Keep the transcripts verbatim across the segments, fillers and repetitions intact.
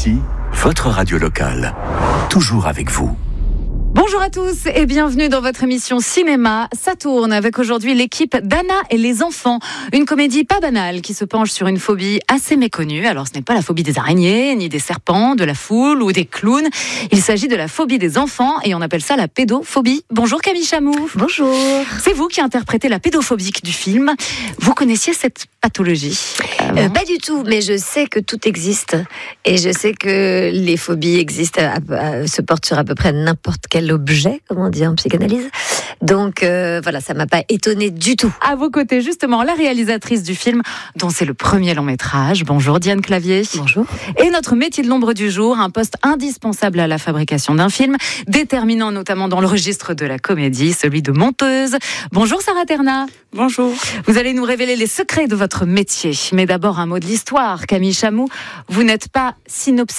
Ici, votre radio locale. Toujours avec vous. Bonjour à tous et bienvenue dans votre émission Cinéma. Ça tourne avec aujourd'hui l'équipe d'Anna et les enfants. Une comédie pas banale qui se penche sur une phobie assez méconnue. Alors ce n'est pas la phobie des araignées, ni des serpents, de la foule ou des clowns. Il s'agit de la phobie des enfants et on appelle ça la pédophobie. Bonjour Camille Chamou. Bonjour. C'est vous qui interprétez la pédophobique du film. Vous connaissiez cette pathologie ? euh, Pas du tout, mais je sais que tout existe. Et je sais que les phobies existent, à, à, se portent sur à peu près n'importe quel objet, comme on dit en psychanalyse. Donc euh, voilà, ça m'a pas étonnée du tout. À vos côtés, justement, la réalisatrice du film, dont c'est le premier long métrage. Bonjour Diane Clavier. Bonjour. Et notre métier de l'ombre du jour, un poste indispensable à la fabrication d'un film, déterminant notamment dans le registre de la comédie, celui de monteuse. Bonjour Sarah Terna. Bonjour. Vous allez nous révéler les secrets de votre métier. Mais d'abord un mot de l'histoire. Camille Chamou, vous n'êtes pas synopsiphobique ?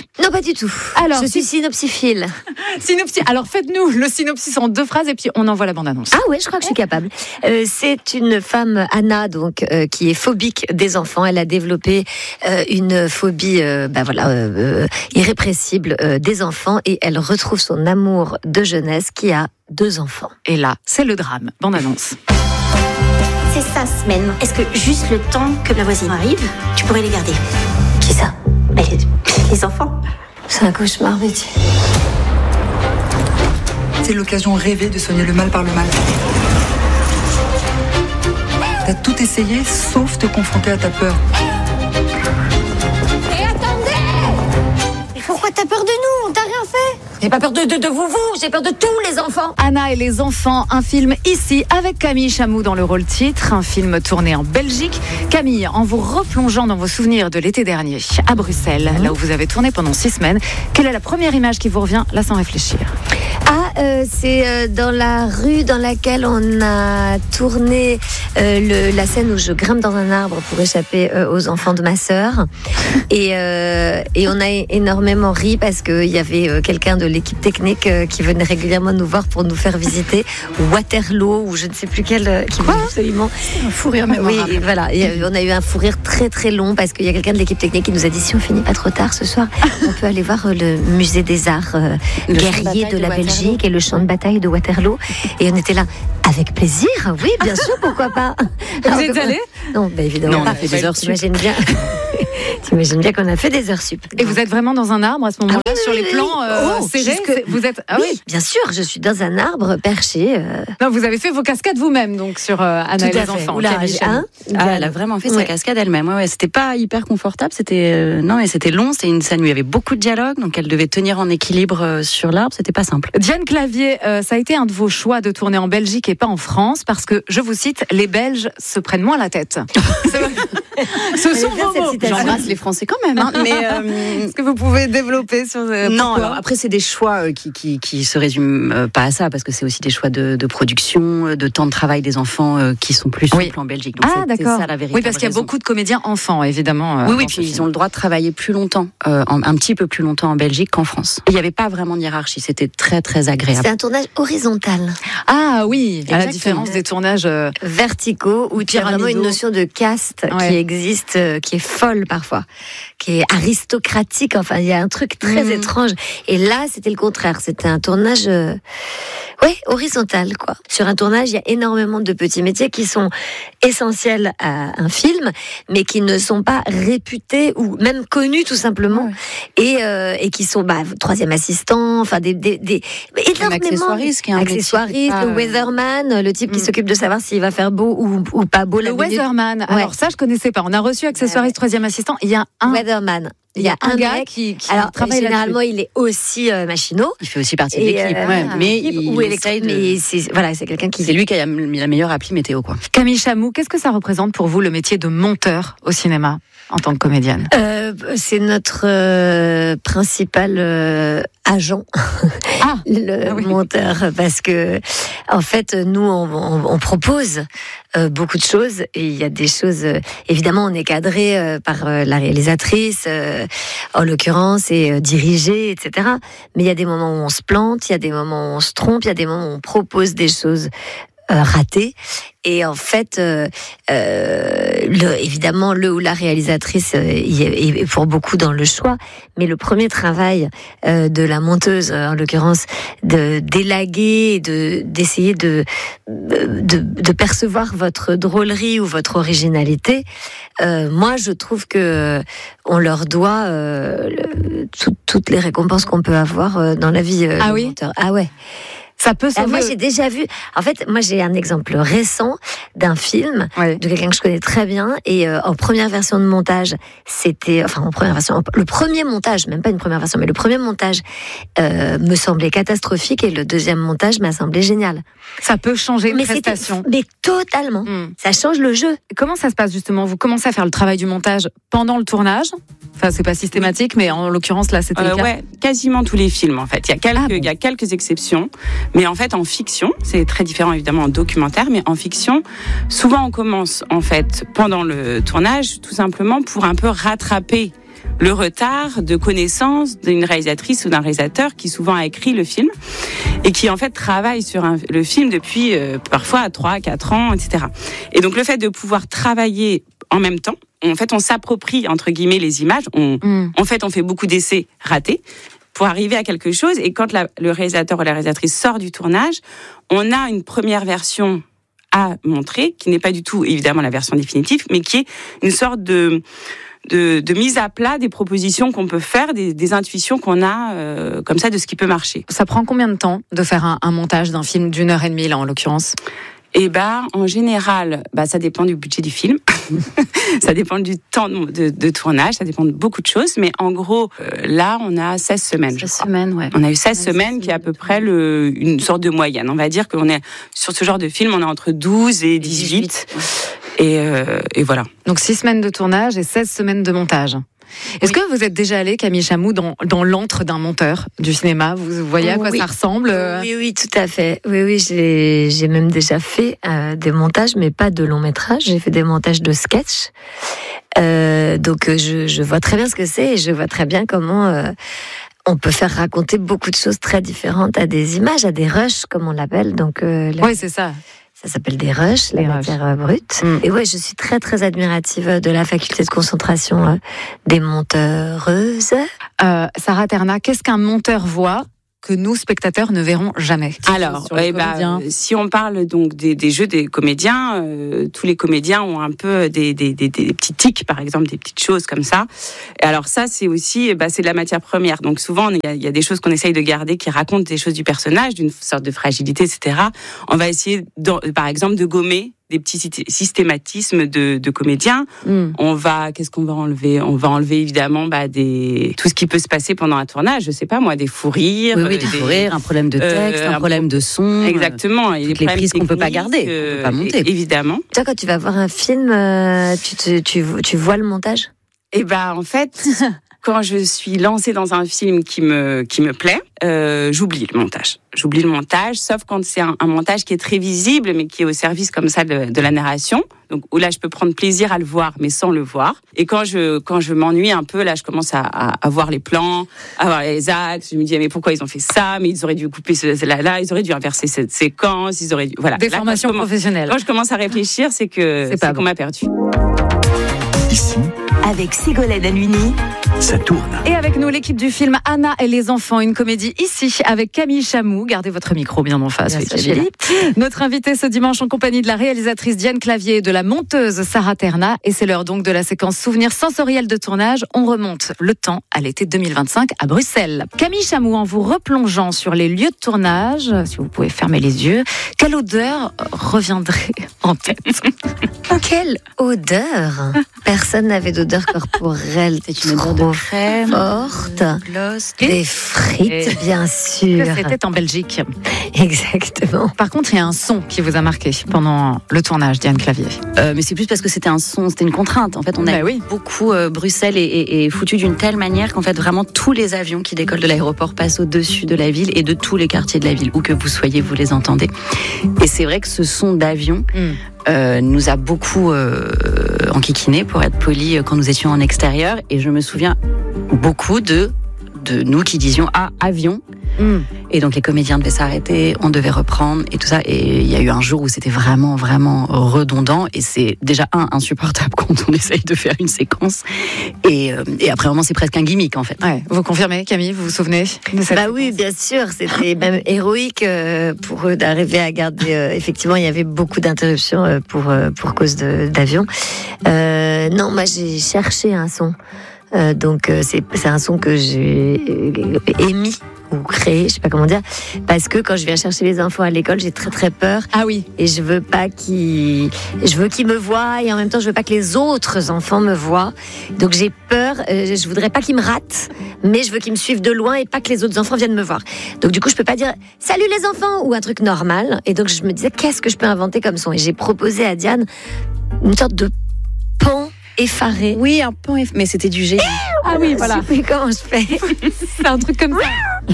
Non, pas du tout. Alors, je suis synopsiphile. Synopsi... Alors faites-nous le synopsis en deux phrases et puis on envoie la bande-annonce. Ah ouais, je crois que je suis capable. Euh, c'est une femme, Anna, donc, euh, qui est phobique des enfants. Elle a développé euh, une phobie euh, bah, voilà, euh, irrépressible euh, des enfants et elle retrouve son amour de jeunesse qui a deux enfants. Et là, c'est le drame. Bande-annonce. C'est sa semaine. Est-ce que juste le temps que la voisine arrive, tu pourrais les garder ? Qui ça ? Bah, les, les enfants. C'est un cauchemar, Betty. C'est l'occasion rêvée de soigner le mal par le mal. T'as tout essayé sauf te confronter à ta peur. Et attendez ! Pourquoi t'as peur de nous ? On t'a rien fait ? J'ai pas peur de, de, de vous, vous, j'ai peur de tous les enfants. Anna et les enfants, un film ici avec Camille Chamou dans le rôle titre, un film tourné en Belgique. Camille, en vous replongeant dans vos souvenirs de l'été dernier, à Bruxelles, mmh. là où vous avez tourné pendant six semaines, quelle est la première image qui vous revient, là sans réfléchir ? Ah, euh, c'est euh, dans la rue dans laquelle on a tourné euh, le, la scène où je grimpe dans un arbre pour échapper euh, aux enfants de ma sœur. Et, euh, et on a énormément ri parce qu'il y avait euh, quelqu'un de l'équipe technique euh, qui venait régulièrement nous voir pour nous faire visiter Waterloo ou je ne sais plus quel euh, qui voulait absolument un fou rire mémorable. Oui, et voilà, et on a eu un fou rire très très long parce qu'il y a quelqu'un de l'équipe technique qui nous a dit si on finit pas trop tard ce soir, on peut aller voir euh, le musée des arts euh, guerriers de, de la Waterloo. Belgique et le champ de bataille de Waterloo. Et on était là avec plaisir, oui, bien sûr, pourquoi pas. Vous Alors, êtes allés ? Non, bah évidemment. Non, on a fait des heures sup. T'imagines bien. T'imagines bien qu'on a fait des heures sup. Et vous êtes vraiment dans un arbre à ce moment-là, ah oui, sur les plans euh, oh, serrés que... Vous êtes ah oui, oui, bien sûr, je suis dans un arbre perché. Euh... Non, vous avez fait vos cascades vous-même, donc sur euh, Anna Tout et à les fait. enfants. Oula, hein ah, elle a vraiment fait ouais. sa cascade elle-même. Ouais, ouais, c'était pas hyper confortable. C'était euh, non, et c'était long. C'était une scène où il y avait beaucoup de dialogue, donc elle devait tenir en équilibre euh, sur l'arbre. C'était pas simple. Diane Clavier, euh, ça a été un de vos choix de tourner en Belgique et pas en France, parce que je vous cite, les Belges se prennent moins la tête. Ce sont vos mots. J'embrasse les Français quand même. Hein, mais euh, est-ce que vous pouvez développer sur euh, non, alors après c'est des choix euh, qui, qui qui se résument euh, pas à ça parce que c'est aussi des choix de, de production, de temps de travail des enfants euh, qui sont plus souples oui. en Belgique. Donc ah c'est, d'accord. C'est ça la vérité. Oui parce qu'il y a beaucoup de comédiens enfants évidemment. Euh, oui oui puis ils ont le droit de travailler plus longtemps, euh, en, un petit peu plus longtemps en Belgique qu'en France. Il n'y avait pas vraiment de hiérarchie, c'était très très agréable. C'est un tournage horizontal. Ah oui, exactement. À la différence des tournages euh, verticaux où il y a vraiment une notion de caste ouais. qui existe, euh, qui est folle parfois, qui est aristocratique. Enfin, il y a un truc très mmh. étrange. Et là, c'était le contraire. C'était un tournage, euh, ouais, horizontal, quoi. Sur un tournage, il y a énormément de petits métiers qui sont essentiels à un film, mais qui ne sont pas réputés ou même connus tout simplement, ouais. et, euh, et qui sont bah, troisième assistant, enfin des, des, des énormément accessoiriste, qui est un accessoiriste, le weatherman, le type qui mmh. s'occupe de savoir s'il va faire beau ou, ou pas beau. Le la weatherman. Ouais. Alors ça, je connaissais pas. On a reçu accessoiriste, troisième assistant. Il y a un weatherman. Il y a un, un gars là-dessus. qui, qui alors, travaille généralement, là-dessus. il est aussi euh, machinot. Il fait aussi partie de l'équipe, euh, ouais. mais l'équipe il, il essaye de... mais c'est voilà, c'est quelqu'un qui c'est lui qui a mis la meilleure appli météo, quoi. Camille Chamou, qu'est-ce que ça représente pour vous le métier de monteur au cinéma en tant que comédienne? euh, C'est notre euh, principal euh, agent, ah, le ah oui. monteur, parce que en fait, nous, on, on, on propose euh, beaucoup de choses et il y a des choses. Euh, évidemment, on est cadré euh, par euh, la réalisatrice, euh, en l'occurrence, et euh, dirigé, et cetera. Mais il y a des moments où on se plante, il y a des moments où on se trompe, il y a des moments où on propose des choses euh, raté. Et en fait, euh, euh, le, évidemment, le ou la réalisatrice euh, y est, est pour beaucoup dans le choix, mais le premier travail euh, de la monteuse, en l'occurrence, de d'élaguer, de d'essayer de, de de percevoir votre drôlerie ou votre originalité. Euh, moi, je trouve que on leur doit euh, le, tout, toutes les récompenses qu'on peut avoir euh, dans la vie. Euh, ah oui. monteur. Ah ouais. Ça peut sauver. Euh, moi, j'ai déjà vu. En fait, moi, j'ai un exemple récent d'un film ouais. de quelqu'un que je connais très bien. Et euh, en première version de montage, c'était, enfin, en première version, le premier montage, même pas une première version, mais le premier montage euh, me semblait catastrophique et le deuxième montage m'a semblé génial. Ça peut changer une mais prestation. Mais totalement. Mm. Ça change le jeu. Comment ça se passe justement ? Vous commencez à faire le travail du montage pendant le tournage ? Enfin, c'est pas systématique, mais en l'occurrence, là, c'était euh, le cas. Ouais, quasiment tous les films, en fait. Il y a quelques, ah bon. il y a quelques exceptions. Mais en fait, en fiction, c'est très différent, évidemment, en documentaire, mais en fiction, souvent, on commence, en fait, pendant le tournage, tout simplement pour un peu rattraper le retard de connaissance d'une réalisatrice ou d'un réalisateur qui souvent a écrit le film et qui, en fait, travaille sur un, le film depuis, euh, parfois, trois, quatre ans, et cetera. Et donc, le fait de pouvoir travailler en même temps, en fait, on s'approprie, entre guillemets, les images. On, mm. En fait, on fait beaucoup d'essais ratés pour arriver à quelque chose. Et quand la, le réalisateur ou la réalisatrice sort du tournage, on a une première version à montrer, qui n'est pas du tout, évidemment, la version définitive, mais qui est une sorte de, de, de mise à plat des propositions qu'on peut faire, des, des intuitions qu'on a, euh, comme ça, de ce qui peut marcher. Ça prend combien de temps de faire un, un montage d'un film d'une heure et demie, là, en l'occurrence ? Eh ben, en général, bah, ça dépend du budget du film. Ça dépend du temps de, de, de tournage. Ça dépend de beaucoup de choses. Mais en gros, euh, là, on a seize semaines. seize semaines, ouais. On a eu seize semaines, qui est à peu près le, une sorte de moyenne. On va dire qu'on est, sur ce genre de film, on est entre douze et dix-huit. Et, euh, et voilà. Donc, six semaines de tournage et seize semaines de montage. Est-ce oui. que vous êtes déjà allé, Camille Chamou, dans, dans l'antre d'un monteur du cinéma ? Vous voyez à quoi oui. ça ressemble ? Oui, oui, tout à fait. Oui, oui, j'ai, j'ai même déjà fait euh, des montages, mais pas de long métrage. J'ai fait des montages de sketch. Euh, donc, je, je vois très bien ce que c'est et je vois très bien comment euh, on peut faire raconter beaucoup de choses très différentes à des images, à des rushs, comme on l'appelle. Donc, euh, la... oui, c'est ça. Ça s'appelle des rushs, les la matière rushs. brute. Mm. Et ouais, je suis très très admirative de la faculté de concentration euh, des monteuses. Euh, Sarah Terna, qu'est-ce qu'un monteur voit que nous, spectateurs, ne verrons jamais ? Alors, eh ben, si on parle donc des, des jeux des comédiens, euh, tous les comédiens ont un peu des, des, des, des petits tics, par exemple, des petites choses comme ça. Et alors ça, c'est aussi, eh ben, c'est de la matière première. Donc souvent, il y a, il y a des choses qu'on essaye de garder qui racontent des choses du personnage, d'une sorte de fragilité, et cetera. On va essayer, par exemple, de gommer des petits systématismes de, de comédiens. Mm. On va, qu'est-ce qu'on va enlever ? On va enlever évidemment bah, des, tout ce qui peut se passer pendant un tournage. Je sais pas moi, des fous rires, oui, oui, des, des fous rires, un problème de texte, euh, un problème de son. Exactement. Et toutes les prises qu'on peut pas garder, euh, qu'on peut pas monter. Évidemment. Toi, quand tu vas voir un film, euh, tu, te, tu, tu vois le montage ? Eh ben, en fait. Quand je suis lancée dans un film qui me qui me plaît, euh, j'oublie le montage. J'oublie le montage, sauf quand c'est un, un montage qui est très visible, mais qui est au service comme ça de, de la narration. Donc où là, je peux prendre plaisir à le voir, mais sans le voir. Et quand je quand je m'ennuie un peu, là, je commence à, à, à voir les plans, à voir les axes. Je me dis mais pourquoi ils ont fait ça ? Mais ils auraient dû couper ce là là, ils auraient dû inverser cette séquence, ils auraient dû voilà. Des là, formations quand professionnelles. Quand je commence à réfléchir, c'est que c'est, c'est qu'on m'a perdu. Ici, avec Ségolène Halluny, ça tourne. Et avec nous, l'équipe du film Anna et les enfants, une comédie ici avec Camille Chamou. Gardez votre micro bien en face. Bien oui, Camille. Notre invitée ce dimanche en compagnie de la réalisatrice Diane Clavier et de la monteuse Sarah Terna. Et c'est l'heure donc de la séquence souvenirs sensoriels de tournage. On remonte le temps à l'été deux mille vingt-cinq à Bruxelles. Camille Chamou, en vous replongeant sur les lieux de tournage, si vous pouvez fermer les yeux, quelle odeur reviendrait en tête ? Quelle odeur ? Personne n'avait d'odeur corporelle. C'est une odeur de crème, forte. De gloss, des frites, et bien sûr. C'était en Belgique. Exactement. Par contre, il y a un son qui vous a marqué pendant le tournage, Diane Clavier. Euh, mais c'est plus parce que c'était un son, c'était une contrainte. En fait, on a bah oui. beaucoup euh, Bruxelles est, est, est foutu d'une telle manière qu'en fait, vraiment tous les avions qui décollent de l'aéroport passent au-dessus de la ville et de tous les quartiers de la ville, où que vous soyez, vous les entendez. Et c'est vrai que ce son d'avion. Mm. Euh, nous a beaucoup euh, enquiquiné, pour être poli, quand nous étions en extérieur. Et je me souviens beaucoup de, de nous qui disions « Ah, avion ». Mm. Et donc les comédiens devaient s'arrêter, on devait reprendre et tout ça. Et il y a eu un jour où c'était vraiment, vraiment redondant. Et c'est déjà, un, insupportable quand on essaye de faire une séquence. Et, euh, et après, vraiment, c'est presque un gimmick, en fait. Ouais. Vous confirmez, Camille, vous vous souvenez de cette Bah séquence? oui, bien sûr. C'était même héroïque euh, pour eux d'arriver à garder... Euh, effectivement, il y avait beaucoup d'interruptions euh, pour, euh, pour cause de, d'avion. Euh, non, moi, j'ai cherché un son. Euh, donc, euh, c'est, c'est un son que j'ai émis ou créé, je sais pas comment dire, parce que quand je viens chercher les enfants à l'école, j'ai très très peur. Ah oui. Et je veux pas qu'ils, je veux qu'ils me voient et en même temps je veux pas que les autres enfants me voient. Donc j'ai peur, euh, je voudrais pas qu'ils me ratent, mais je veux qu'ils me suivent de loin et pas que les autres enfants viennent me voir. Donc du coup je peux pas dire salut les enfants ou un truc normal. Et donc je me disais qu'est-ce que je peux inventer comme son. Et j'ai proposé à Diane une sorte de pan effaré. Oui, un pan effaré, mais c'était du génie. Ah oui, voilà. Je sais plus comment je fais. C'est un truc comme ça.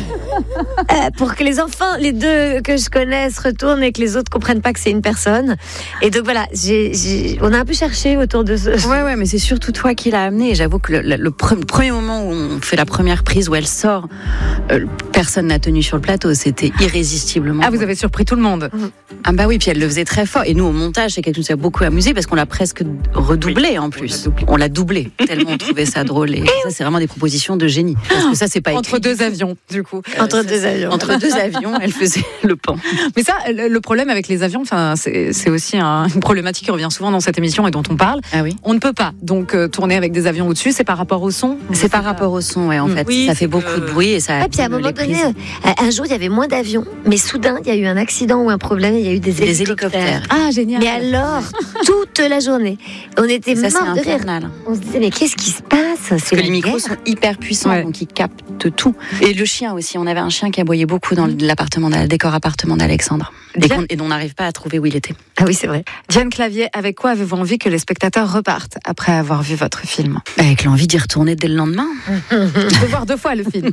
Euh, pour que les enfants, les deux que je connais, se retournent et que les autres comprennent pas que c'est une personne. Et donc voilà, j'ai, j'ai, on a un peu cherché autour de ce. Ouais, ouais, mais c'est surtout toi qui l'as amené. Et j'avoue que le, le, le premier moment où on fait la première prise, où elle sort, euh, personne n'a tenu sur le plateau. C'était irrésistiblement. Ah, vous avez surpris tout le monde. Ah bah oui, puis elle le faisait très fort. Et nous, au montage, c'est quelque chose qui nous a beaucoup amusé parce qu'on l'a presque redoublé oui, en plus. On l'a doublé, tellement on trouvait ça drôle. Et ça, c'est vraiment des propositions de génie. Parce que ça, c'est pas écrit. Entre deux avions, du coup. Euh, entre deux avions. Entre deux avions, elle faisait le pan. Mais ça, le problème avec les avions, enfin, c'est, c'est aussi un, une problématique qui revient souvent dans cette émission et dont on parle. Ah oui. On ne peut pas donc euh, tourner avec des avions au-dessus. C'est par rapport au son. C'est, c'est par pas... rapport au son, ouais, en mmh. fait. Oui, ça fait beaucoup euh... de bruit et ça. Et puis à un moment donné, euh, un jour, il y avait moins d'avions, mais soudain, il y a eu un accident ou un problème. Il y a eu des, des hélicoptères. hélicoptères. Ah, génial. Mais alors, toute la journée, on était ça, morts de rire. On se disait mais qu'est-ce qui se passe? Parce que les micros sont hyper puissants, ouais. donc ils captent tout. Et le chien aussi, on avait un chien qui aboyait beaucoup dans l'appartement, le décor appartement d'Alexandre, et, et dont on n'arrive pas à trouver où il était. Ah oui, c'est vrai. Diane Clavier, avec quoi avez-vous envie que les spectateurs repartent après avoir vu votre film? Avec l'envie d'y retourner dès le lendemain. De voir deux fois le film.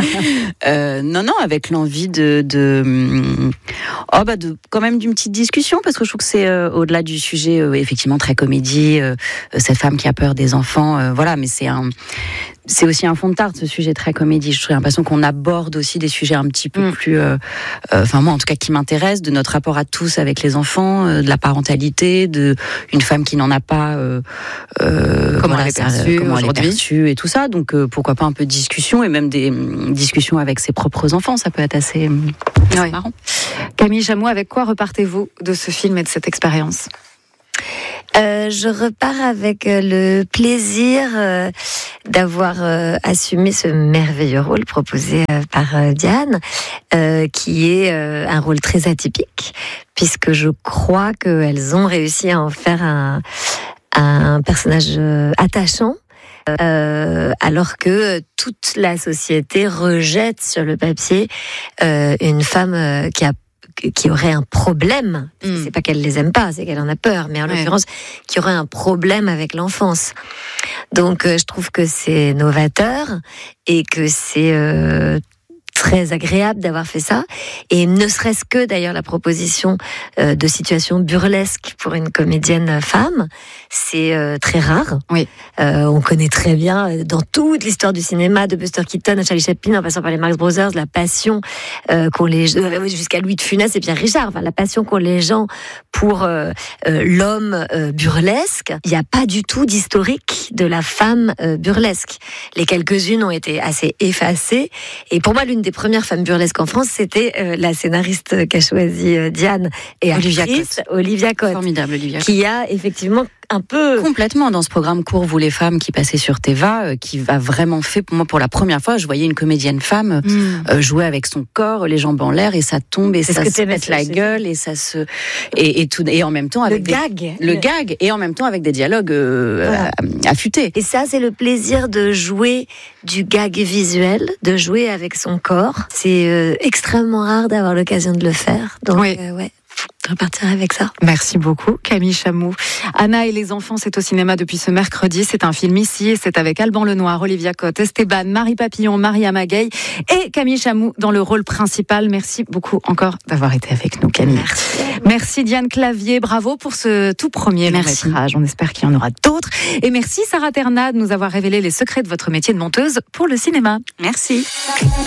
euh, non, non, avec l'envie de, de, oh bah de, quand même d'une petite discussion, parce que je trouve que c'est euh, au-delà du sujet, euh, effectivement très comédie, euh, cette femme qui a peur des enfants, euh, voilà, mais c'est un, c'est aussi un fond de tarte, ce sujet très comédie. J'ai l'impression qu'on aborde aussi des sujets un petit peu mmh. plus, euh, euh, enfin moi en tout cas qui m'intéressent, de notre rapport à tous avec les enfants, euh, de la parentalité, de une femme qui n'en a pas, euh, euh, comment voilà, elle est perçue, comment elle est perçue et tout ça. Donc euh, pourquoi pas un peu de discussion et même des euh, discussions avec ses propres enfants, ça peut être assez, euh, assez ouais. marrant. Camille Chamou, avec quoi repartez-vous de ce film et de cette expérience? Euh, je repars avec euh, le plaisir euh, d'avoir euh, assumé ce merveilleux rôle proposé euh, par euh, Diane, euh, qui est euh, un rôle très atypique, puisque je crois qu'elles ont réussi à en faire un, un personnage euh, attachant. Euh, alors que toute la société rejette sur le papier euh, une femme euh, qui a qui aurait un problème, mmh. c'est pas qu'elle les aime pas, c'est qu'elle en a peur, mais en ouais. l'occurrence, qui aurait un problème avec l'enfance. Donc, euh, je trouve que c'est novateur et que c'est euh, très agréable d'avoir fait ça. Et ne serait-ce que, d'ailleurs, la proposition euh, de situation burlesque pour une comédienne femme, c'est euh, très rare. Oui. Euh, on connaît très bien, euh, dans toute l'histoire du cinéma, de Buster Keaton à Charlie Chaplin, en passant par les Marx Brothers, la passion euh, qu'ont les euh, jusqu'à Louis de Funès et Pierre Richard, enfin la passion qu'ont les gens pour euh, euh, l'homme euh, burlesque. Il n'y a pas du tout d'historique de la femme euh, burlesque. Les quelques-unes ont été assez effacées. Et pour moi, l'une des premières femmes burlesques en France, c'était euh, la scénariste qu'a choisi euh, Diane et Olivia actrice Cotte. Olivia Cotte. Formidable Olivia Cotte. Qui a effectivement un peu... Complètement, dans ce programme Cours vous les femmes qui passait sur Téva, euh, qui a vraiment fait, pour moi, pour la première fois, je voyais une comédienne femme mmh. euh, jouer avec son corps, les jambes en l'air, et ça tombe, et Est-ce ça que se pète la gueule, et ça se... Et, et, tout, et en même temps avec le des... gag. Le gag, et en même temps avec des dialogues euh, voilà. affûtés. Et ça, c'est le plaisir de jouer du gag visuel, de jouer avec son corps. C'est euh, extrêmement rare d'avoir l'occasion de le faire. Donc, oui. euh, ouais. repartir avec ça. Merci beaucoup, Camille Chamou. Anna et les enfants, c'est au cinéma depuis ce mercredi. C'est un film ici et c'est avec Alban Lenoir, Olivia Cotte, Esteban, Marie Papillon, Maria Magaye et Camille Chamou dans le rôle principal. Merci beaucoup encore d'avoir été avec nous, Camille. Merci. Merci Diane Clavier, bravo pour ce tout premier long-métrage. On espère qu'il y en aura d'autres. Et merci Sarah Ternat de nous avoir révélé les secrets de votre métier de monteuse pour le cinéma. Merci.